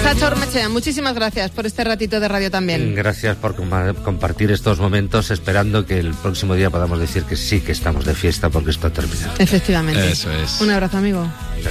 Chacho Ormechea, muchísimas gracias por este ratito de radio también. Gracias por compartir estos momentos, esperando que el próximo día podamos decir que sí que estamos de fiesta porque esto ha terminado. Efectivamente. Eso es. Un abrazo, amigo.